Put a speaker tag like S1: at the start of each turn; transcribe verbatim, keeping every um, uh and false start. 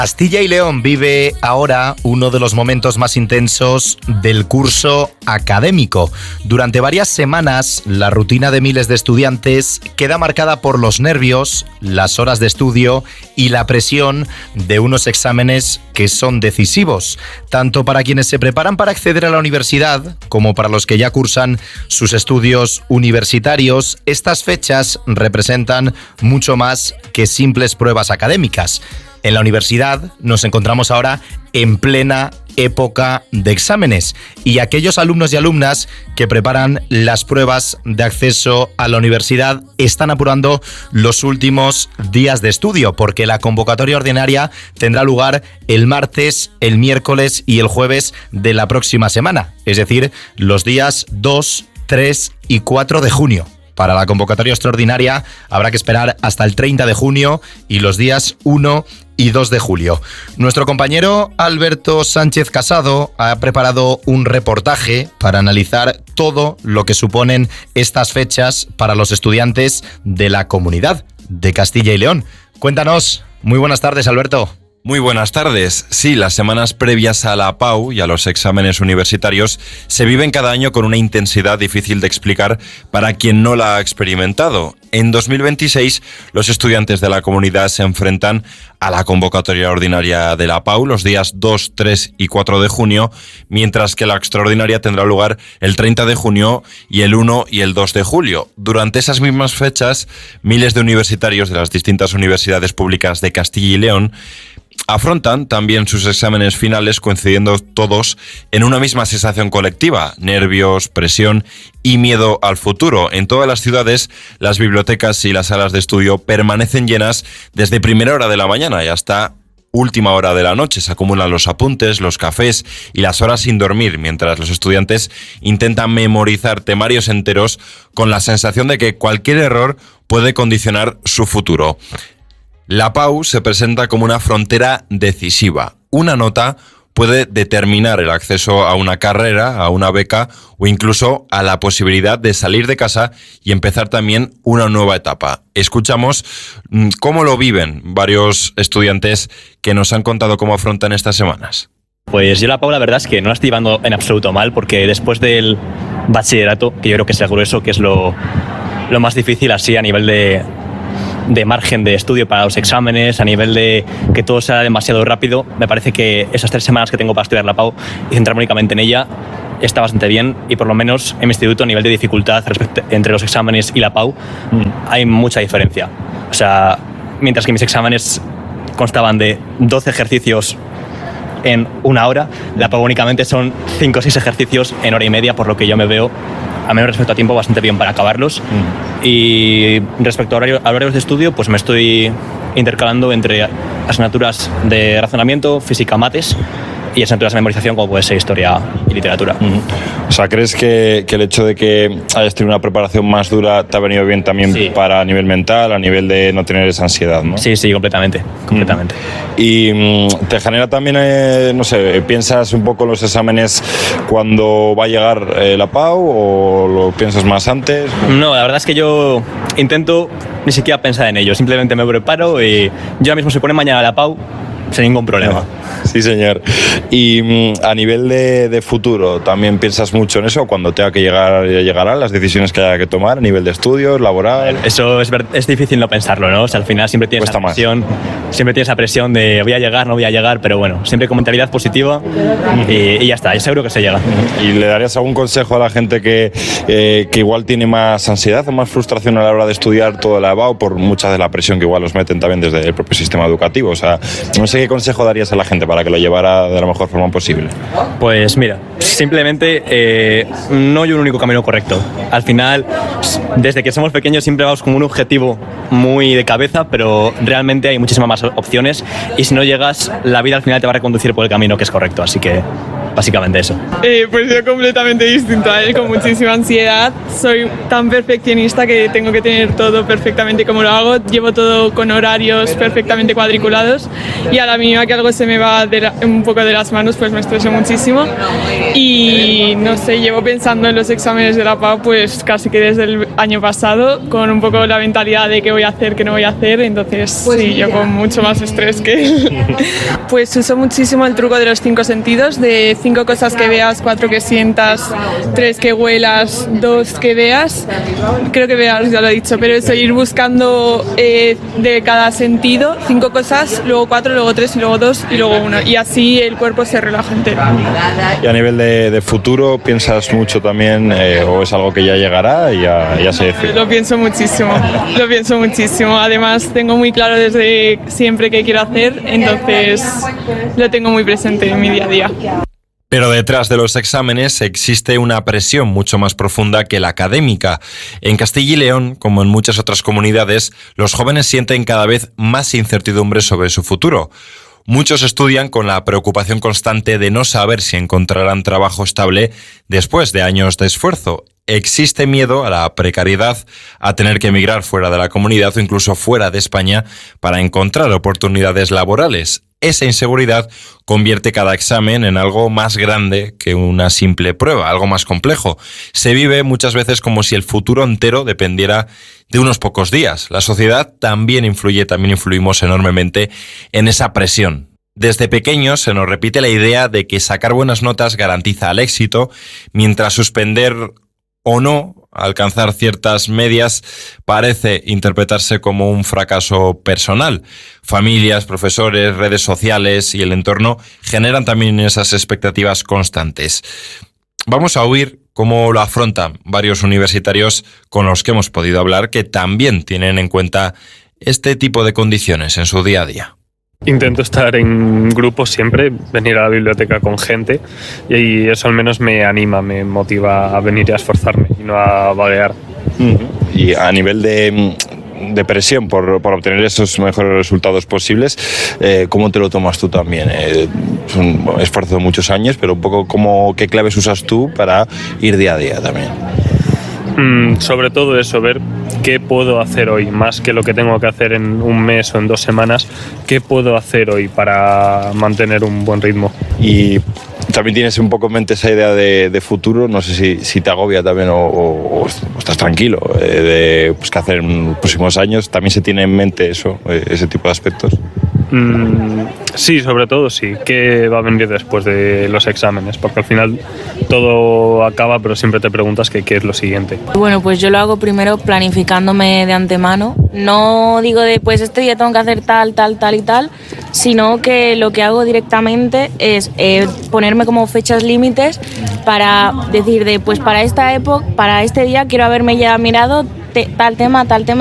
S1: Castilla y León vive ahora uno de los momentos más intensos del curso académico. Durante varias semanas, la rutina de miles de estudiantes queda marcada por los nervios, las horas de estudio y la presión de unos exámenes que son decisivos, tanto para quienes se preparan para acceder a la universidad como para los que ya cursan sus estudios universitarios. Estas fechas representan mucho más que simples pruebas académicas. En la universidad nos encontramos ahora en plena época de exámenes y aquellos alumnos y alumnas que preparan las pruebas de acceso a la universidad están apurando los últimos días de estudio porque la convocatoria ordinaria tendrá lugar el martes, el miércoles y el jueves de la próxima semana, es decir, los días dos, tres y cuatro de junio. Para la convocatoria extraordinaria habrá que esperar hasta el treinta de junio y los días uno y dos de julio. Nuestro compañero Alberto Sánchez Casado ha preparado un reportaje para analizar todo lo que suponen estas fechas para los estudiantes de la Comunidad de Castilla y León. Cuéntanos. Muy buenas tardes, Alberto.
S2: Muy buenas tardes. Sí, las semanas previas a la P A U y a los exámenes universitarios se viven cada año con una intensidad difícil de explicar para quien no la ha experimentado. En dos mil veintiséis, los estudiantes de la Comunidad se enfrentan a la convocatoria ordinaria de la P A U los días dos, tres y cuatro de junio, mientras que la extraordinaria tendrá lugar el treinta de junio y el uno y el dos de julio. Durante esas mismas fechas, miles de universitarios de las distintas universidades públicas de Castilla y León afrontan también sus exámenes finales coincidiendo todos en una misma sensación colectiva: nervios, presión y miedo al futuro. En todas las ciudades, las bibliotecas y las salas de estudio permanecen llenas desde primera hora de la mañana y hasta última hora de la noche. Se acumulan los apuntes, los cafés y las horas sin dormir, mientras los estudiantes intentan memorizar temarios enteros con la sensación de que cualquier error puede condicionar su futuro. La P A U se presenta como una frontera decisiva. Una nota puede determinar el acceso a una carrera, a una beca o incluso a la posibilidad de salir de casa y empezar también una nueva etapa. Escuchamos cómo lo viven varios estudiantes que nos han contado cómo afrontan estas semanas.
S3: Pues yo la P A U la verdad es que no la estoy llevando en absoluto mal, porque después del bachillerato, que yo creo que es el grueso, que es lo, lo más difícil así a nivel de... de margen de estudio para los exámenes, a nivel de que todo sea demasiado rápido, me parece que esas tres semanas que tengo para estudiar la P A U y centrarme únicamente en ella está bastante bien, y por lo menos en mi instituto a nivel de dificultad respecto, entre los exámenes y la P A U mm. hay mucha diferencia. O sea, mientras que mis exámenes constaban de doce ejercicios en una hora, la P A U únicamente son cinco o seis ejercicios en hora y media, por lo que yo me veo, a menos respecto a tiempo, bastante bien para acabarlos. Mm. Y respecto a, horario, a horarios de estudio, pues me estoy intercalando entre asignaturas de razonamiento, física, mates, y asignaturas de memorización como puede ser historia y literatura.
S2: Mm. O sea, ¿crees que, que el hecho de que hayas tenido una preparación más dura te ha venido bien también sí. para a nivel mental, a nivel de no tener esa ansiedad, ¿no?
S3: Sí, sí, completamente, completamente.
S2: Mm. Y mm, te genera también, eh, no sé, ¿piensas un poco en los exámenes cuando va a llegar eh, la P A U o lo piensas más antes?
S3: No, la verdad es que yo intento ni siquiera pensar en ello, simplemente me preparo y yo ahora mismo se pone mañana la P A U sin ningún problema.
S2: Sí, señor. Y mm, a nivel de, de futuro, ¿también piensas mucho en eso cuando tenga que llegar, llegarán las decisiones que haya que tomar a nivel de estudios, laboral?
S3: Eso es, es difícil no pensarlo, ¿no? O sea, al final siempre tienes esa presión, siempre tienes esa presión de voy a llegar, no voy a llegar, pero bueno, siempre con mentalidad positiva y, y ya está, yo seguro que se llega.
S2: ¿Y le darías algún consejo a la gente que, eh, que igual tiene más ansiedad o más frustración a la hora de estudiar toda la P A U por mucha de la presión que igual los meten también desde el propio sistema educativo? O sea, no sé qué consejo darías a la gente para que lo llevara de la mejor forma posible.
S3: Pues mira, simplemente eh, no hay un único camino correcto. Al final, desde que somos pequeños siempre vamos con un objetivo muy de cabeza, pero realmente hay muchísimas más opciones y si no llegas, la vida al final te va a reconducir por el camino que es correcto. Así que básicamente eso.
S4: Eh, pues yo completamente distinto a él, con muchísima ansiedad. Soy tan perfeccionista que tengo que tener todo perfectamente como lo hago. Llevo todo con horarios perfectamente cuadriculados y a la mínima que algo se me va de la, un poco de las manos, pues me estreso muchísimo. Y no sé, llevo pensando en los exámenes de la Pau pues casi que desde el año pasado, con un poco la mentalidad de qué voy a hacer, qué no voy a hacer. Entonces sí, yo con mucho más estrés que él. Pues uso muchísimo el truco de los cinco sentidos, de cinco cosas que veas, cuatro que sientas, tres que huelas, dos que veas. Creo que veas, ya lo he dicho, pero eso, ir buscando eh, de cada sentido cinco cosas, luego cuatro, luego tres, y luego dos y luego uno. Y así el cuerpo se relaja entero.
S5: Y a nivel de, de futuro, ¿piensas mucho también eh, o es algo que ya llegará y ya, ya se decide?
S4: Lo pienso muchísimo, lo pienso muchísimo. Además, tengo muy claro desde siempre qué quiero hacer, entonces lo tengo muy presente en mi día a día.
S2: Pero detrás de los exámenes existe una presión mucho más profunda que la académica. En Castilla y León, como en muchas otras comunidades, los jóvenes sienten cada vez más incertidumbre sobre su futuro. Muchos estudian con la preocupación constante de no saber si encontrarán trabajo estable después de años de esfuerzo. Existe miedo a la precariedad, a tener que emigrar fuera de la comunidad o incluso fuera de España para encontrar oportunidades laborales. Esa inseguridad convierte cada examen en algo más grande que una simple prueba, algo más complejo. Se vive muchas veces como si el futuro entero dependiera de unos pocos días. La sociedad también influye, también influimos enormemente en esa presión. Desde pequeños se nos repite la idea de que sacar buenas notas garantiza el éxito, mientras suspender o no alcanzar ciertas medias parece interpretarse como un fracaso personal. Familias, profesores, redes sociales y el entorno generan también esas expectativas constantes. Vamos a oír cómo lo afrontan varios universitarios con los que hemos podido hablar, que también tienen en cuenta este tipo de condiciones en su día a día.
S6: Intento estar en grupos siempre, venir a la biblioteca con gente y eso al menos me anima, me motiva a venir y a esforzarme y no a vaguear.
S5: Y a nivel de, de presión por, por obtener esos mejores resultados posibles, eh, ¿cómo te lo tomas tú también? Eh, es un esfuerzo de muchos años, pero un poco cómo, ¿qué claves usas tú para ir día a día también?
S6: Mm, sobre todo eso, ver qué puedo hacer hoy, más que lo que tengo que hacer en un mes o en dos semanas, qué puedo hacer hoy para mantener un buen ritmo.
S5: Y también tienes un poco en mente esa idea de, de futuro, no sé si, si te agobia también o, o, o estás tranquilo eh, de pues, qué hacer en los próximos años. ¿También se tiene en mente eso, eh, ese tipo de aspectos?
S6: Mm, sí, sobre todo sí. ¿Qué va a venir después de los exámenes? Porque al final todo acaba, pero siempre te preguntas que qué es lo siguiente.
S7: Bueno, pues yo lo hago primero planificándome de antemano. No digo de, pues este día tengo que hacer tal, tal, tal y tal, sino que lo que hago directamente es eh, ponerme como fechas límites para decir de, pues para esta época, para este día quiero haberme ya mirado te, tal tema, tal tema.